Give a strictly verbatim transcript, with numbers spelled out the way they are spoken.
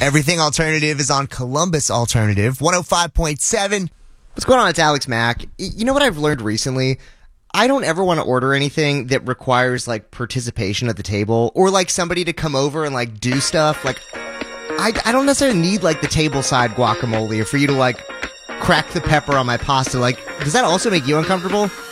Everything Alternative is on Columbus Alternative, one oh five point seven. What's going on? It's Alex Mack. You know what I've learned recently? I don't ever want to order anything that requires, like, participation at the table or, like, somebody to come over and, like, do stuff. Like, I, I don't necessarily need, like, the table-side guacamole or for you to, like, crack the pepper on my pasta. Like, does that also make you uncomfortable?